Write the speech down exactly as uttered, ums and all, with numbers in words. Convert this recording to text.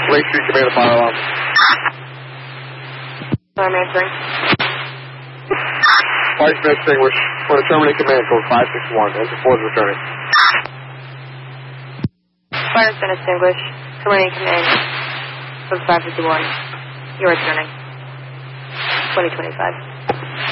Lake Street Command fire alarm. I'm answering. Flight been extinguished. For the terminate command code five six one. Enter four is returning. Fire's been extinguished. Terminating command code five fifty-one. You're returning. twenty twenty-five.